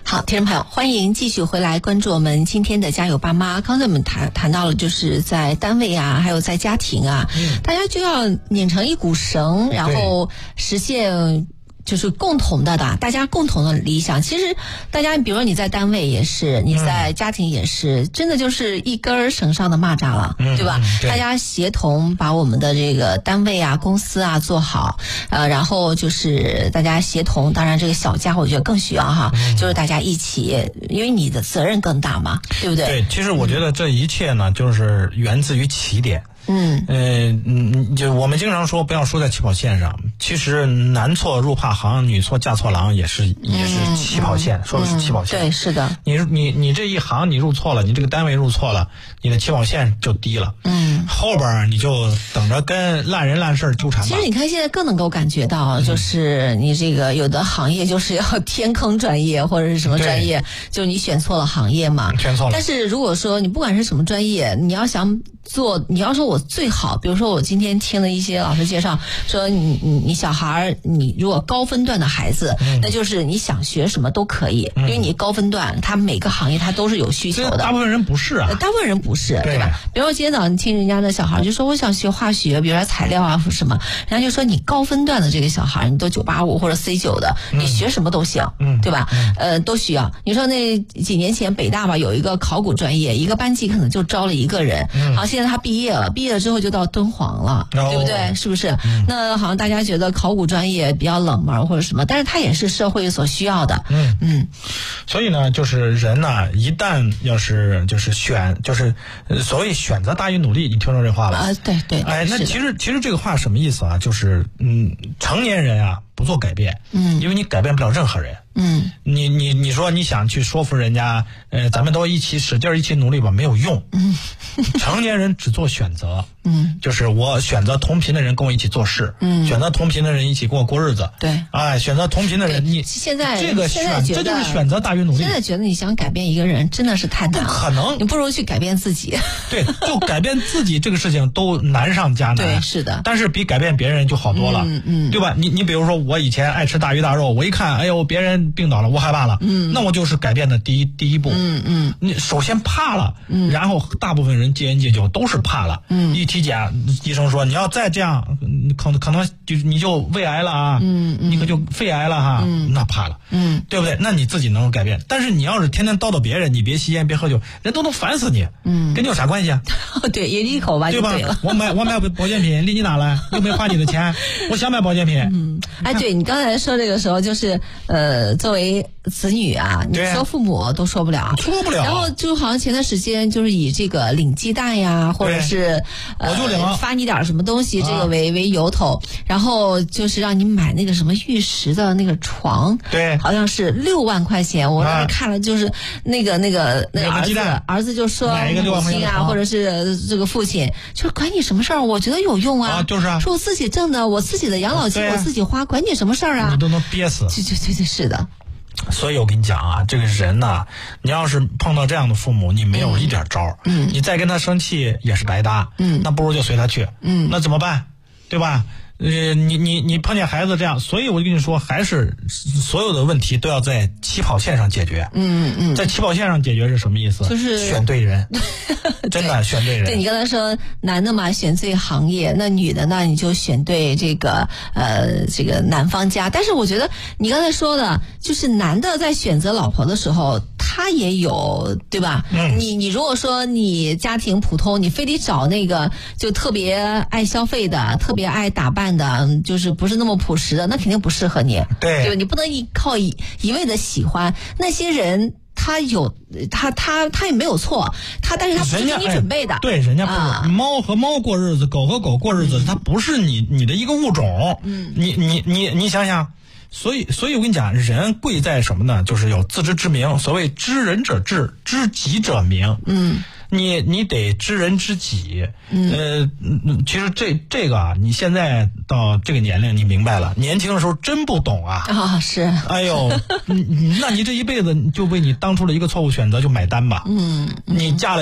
好，听众朋友，欢迎继续回来关注我们今天的加油爸妈。刚才我们谈到了，就是在单位啊，还有在家庭啊，大家就要拧成一股绳，然后实现就是大家共同的理想。其实大家比如说你在单位也是，你在家庭也是，真的就是一根绳上的蚂蚱了，对吧？大家协同把我们的这个单位啊、公司啊做好，然后就是大家协同，当然这个小家我觉得更需要哈，就是大家一起，因为你的责任更大嘛，对不对？ 对，其实我觉得这一切呢，就是源自于起点。就我们经常说不要输在起跑线上，其实男错入怕行，女错嫁错郎也是起跑线，说的是起跑线。 对，是的。 你这一行你入错了，你这个单位入错了，你的起跑线就低了。后边你就等着跟烂人烂事纠缠吧。 其实你看现在更能够感觉到，就是你这个有的行业就是要天坑专业或者是什么专业，就是你选错了行业嘛。 选错了。 但是如果说你不管是什么专业，你要说我最好，比如说我今天听了一些老师介绍，说你小孩你如果高分段的孩子，那就是你想学什么都可以，因为你高分段，他每个行业他都是有需求的。 大部分人不是啊， 大部分人不是，对吧？比如说今天早上听人家的小孩就说我想学化学，比如说材料啊什么，人家就说你高分段的这个小孩，你都985或者 C9的，你学什么都行，对吧？都需要。你说那几年前北大吧有一个考古专业，一个班级可能就招了一个人，好，现在他毕业了之后就到敦煌了，对不对？是不是？那好像大家觉得考古专业比较冷门或者什么，但是它也是社会所需要的。 所以呢，就是人呢，一旦要是就是所谓选择大于努力，你听说这话了啊？ 对。 哎，那其实这个话什么意思啊？就是成年人啊不做改变，因为你改变不了任何人。你说你想去说服人家，咱们都一起使劲一起努力吧，没有用。成年人只做选择，就是我选择同频的人跟我一起做事，选择同频的人一起跟我过日子。 对， 哎，选择同频的人，你现在这就是选择大于努力。 现在觉得你想改变一个人真的是太难了， 不可能， 你不如去改变自己。 对，就改变自己这个事情都难上加难。 对，是的。 但是比改变别人就好多了，对吧？你比如说我以前爱吃大鱼大肉，我一看，哎呦别人病倒了，我害怕了，那我就是改变的第一步。你首先怕了，然后大部分人戒烟戒酒都是怕了。一体检，医生说你要再这样，可能你就胃癌了啊，你可就肺癌了哈，那怕了，对不对？那你自己能够改变，但是你要是天天叨叨别人，你别吸烟别喝酒，人都能烦死你，跟你有啥关系啊？ 对，也一口吧， 对吧？ 对了。 我买保健品，离你哪来？又没花你的钱，我想买保健品。 哎，对，你刚才说这个时候，就是作为子女啊，你说父母都说不了。然后就好像前段时间就是以这个领鸡蛋呀，或者是我就领发你点什么东西，这个为由头，然后就是让你买那个什么玉石的那个床， 对， 好像是6万块钱。我当时看了，就是那个儿子就说母亲啊，或者是这个父亲，就管你什么事儿，我觉得有用啊， 就是啊， 说我自己挣的，我自己的养老金我自己花，管你什么事儿啊？ 你都能憋死。 对，是的。 所以我跟你讲啊，这个人呐，你要是碰到这样的父母，你没有一点招，你再跟他生气也是白搭，那不如就随他去，那怎么办？对吧？你碰见孩子这样，所以我就跟你说，还是所有的问题都要在起跑线上解决。在起跑线上解决是什么意思？就是选对人，真的选对人。 对，你刚才说男的嘛选对行业，那女的呢你就选对这个男方家。但是我觉得你刚才说的，就是男的在选择老婆的时候，他也有，对吧？你如果说你家庭普通，你非得找那个就特别爱消费的，特别爱打扮的，就是不是那么朴实的，那肯定不适合你。对，你不能靠一味的喜欢那些人。他也没有错，但是他不是你准备的。 对，人家不是猫和猫过日子，狗和狗过日子，它不是你的一个物种。你想想。所以我跟你讲，人贵在什么呢？就是有自知之明。所谓知人者智，知己者明。你得知人知己。其实这个啊，你现在到这个年龄，你明白了。年轻的时候真不懂啊。 是。 哎呦，那你这一辈子就为你当初的一个错误选择就买单吧。你嫁了。